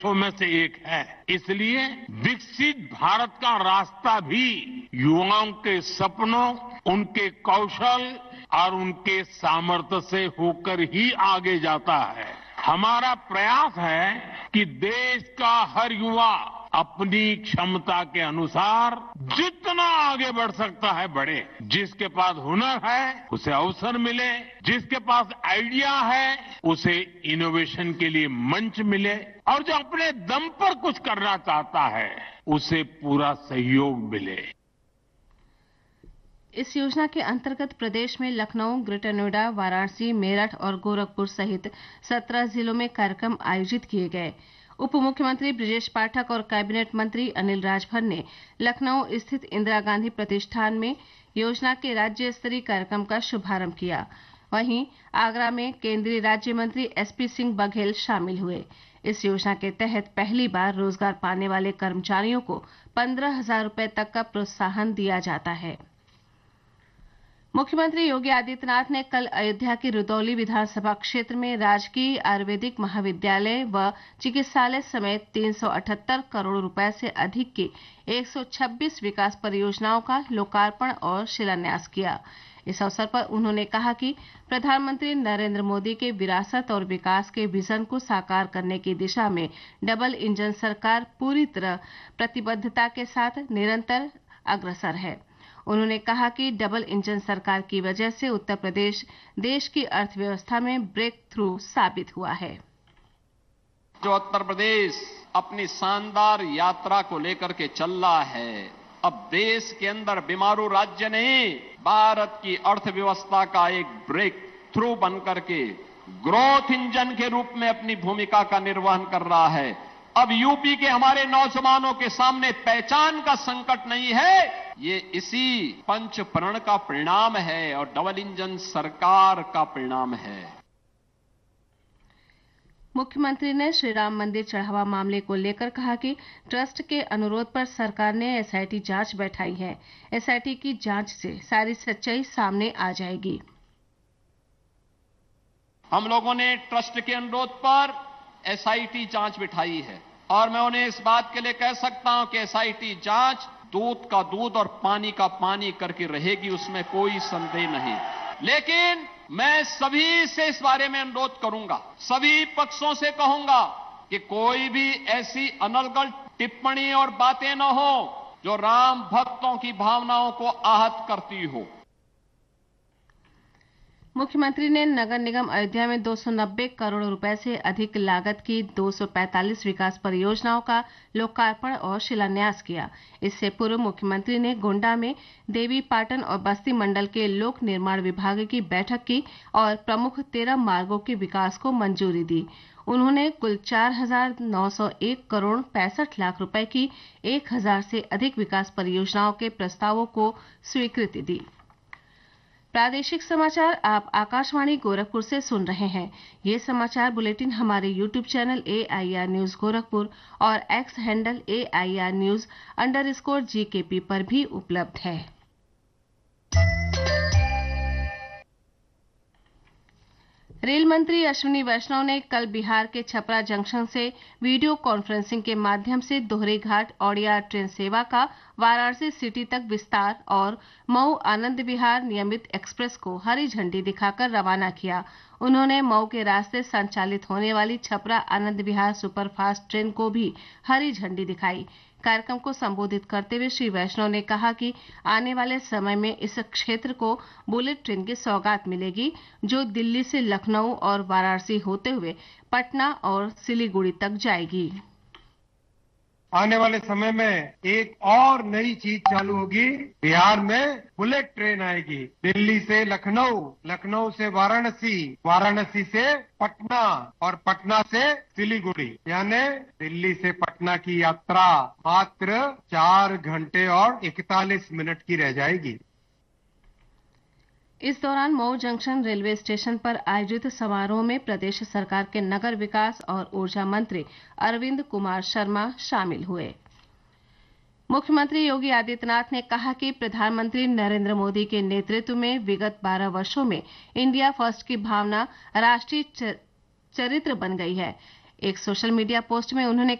में से एक है। इसलिए विकसित भारत का रास्ता भी युवाओं के सपनों, उनके कौशल और उनके सामर्थ्य से होकर ही आगे जाता है। हमारा प्रयास है कि देश का हर युवा अपनी क्षमता के अनुसार जितना आगे बढ़ सकता है बढ़े। जिसके पास हुनर है उसे अवसर मिले, जिसके पास आइडिया है उसे इनोवेशन के लिए मंच मिले और जो अपने दम पर कुछ करना चाहता है उसे पूरा सहयोग मिले। इस योजना के अंतर्गत प्रदेश में लखनऊ, ग्रेटर नोएडा, वाराणसी, मेरठ और गोरखपुर सहित 17 जिलों में कार्यक्रम आयोजित किए गए। उप मुख्यमंत्री ब्रजेश पाठक और कैबिनेट मंत्री अनिल राजभर ने लखनऊ स्थित इंदिरा गांधी प्रतिष्ठान में योजना के राज्य स्तरीय कार्यक्रम का शुभारंभ किया। वहीं आगरा में केंद्रीय राज्य मंत्री एसपी सिंह बघेल शामिल हुए। इस योजना के तहत पहली बार रोजगार पाने वाले कर्मचारियों को 15,000 रुपए तक का प्रोत्साहन दिया जाता है। मुख्यमंत्री योगी आदित्यनाथ ने कल अयोध्या के रुदौली विधानसभा क्षेत्र में राजकीय आयुर्वेदिक महाविद्यालय व चिकित्सालय समेत 378 करोड़ रुपए से अधिक की 126 विकास परियोजनाओं का लोकार्पण और शिलान्यास किया। इस अवसर पर उन्होंने कहा कि प्रधानमंत्री नरेंद्र मोदी के विरासत और विकास के विजन को साकार करने की दिशा में डबल इंजन सरकार पूरी तरह प्रतिबद्धता के साथ निरंतर अग्रसर है। उन्होंने कहा कि डबल इंजन सरकार की वजह से उत्तर प्रदेश देश की अर्थव्यवस्था में ब्रेक थ्रू साबित हुआ है। जो उत्तर प्रदेश अपनी शानदार यात्रा को लेकर के चल रहा है, अब देश के अंदर बीमारू राज्य नहीं, भारत की अर्थव्यवस्था का एक ब्रेक थ्रू बनकर के ग्रोथ इंजन के रूप में अपनी भूमिका का निर्वहन कर रहा है। अब यूपी के हमारे नौजवानों के सामने पहचान का संकट नहीं है, ये इसी पंच प्रण का परिणाम है और डबल इंजन सरकार का परिणाम है। मुख्यमंत्री ने श्री राम मंदिर चढ़ावा मामले को लेकर कहा कि ट्रस्ट के अनुरोध पर सरकार ने एसआईटी जांच बैठाई है। एसआईटी की जांच से सारी सच्चाई सामने आ जाएगी। हम लोगों ने ट्रस्ट के अनुरोध पर एसआईटी जांच बिठाई है और मैं उन्हें इस बात के लिए कह सकता हूं कि एसआईटी जांच दूध का दूध और पानी का पानी करके रहेगी, उसमें कोई संदेह नहीं। लेकिन मैं सभी से इस बारे में अनुरोध करूंगा, सभी पक्षों से कहूंगा कि कोई भी ऐसी अनर्गल टिप्पणी और बातें न हो जो राम भक्तों की भावनाओं को आहत करती हो। मुख्यमंत्री ने नगर निगम अयोध्या में 290 करोड़ रुपए से अधिक लागत की 245 विकास परियोजनाओं का लोकार्पण और शिलान्यास किया। इससे पूर्व मुख्यमंत्री ने गोंडा में देवी पाटन और बस्ती मंडल के लोक निर्माण विभाग की बैठक की और प्रमुख 13 मार्गों के विकास को मंजूरी दी। उन्होंने कुल 4,901 करोड़ 65 लाख रुपए की 1,000 से अधिक विकास परियोजनाओं के प्रस्तावों को स्वीकृति दी। प्रादेशिक समाचार आप आकाशवाणी गोरखपुर से सुन रहे हैं। ये समाचार बुलेटिन हमारे YouTube channel AIR news Gorakhpur और एक्स हैंडल AIR न्यूज_GKP पर भी उपलब्ध है। रेल मंत्री अश्विनी वैष्णव ने कल बिहार के छपरा जंक्शन से वीडियो कॉन्फ्रेंसिंग के माध्यम से दोहरे घाट ओडिया ट्रेन सेवा का वाराणसी सिटी तक विस्तार और मऊ आनंद विहार नियमित एक्सप्रेस को हरी झंडी दिखाकर रवाना किया। उन्होंने मऊ के रास्ते संचालित होने वाली छपरा आनंद विहार सुपरफास्ट ट्रेन को भी हरी झंडी दिखाई। कार्यक्रम को संबोधित करते हुए श्री वैष्णव ने कहा कि आने वाले समय में इस क्षेत्र को बुलेट ट्रेन की सौगात मिलेगी, जो दिल्ली से लखनऊ और वाराणसी होते हुए पटना और सिलीगुड़ी तक जाएगी। आने वाले समय में एक और नई चीज चालू होगी। बिहार में बुलेट ट्रेन आएगी, दिल्ली से लखनऊ, लखनऊ से वाराणसी, वाराणसी से पटना और पटना से सिलीगुड़ी, यानी दिल्ली से पटना की यात्रा मात्र 4 घंटे और 41 मिनट की रह जाएगी। इस दौरान मऊ जंक्शन रेलवे स्टेशन पर आयोजित समारोह में प्रदेश सरकार के नगर विकास और ऊर्जा मंत्री अरविंद कुमार शर्मा शामिल हुए। मुख्यमंत्री योगी आदित्यनाथ ने कहा कि प्रधानमंत्री नरेंद्र मोदी के नेतृत्व में विगत 12 वर्षों में इंडिया फर्स्ट की भावना राष्ट्रीय चरित्र बन गई है। एक सोशल मीडिया पोस्ट में उन्होंने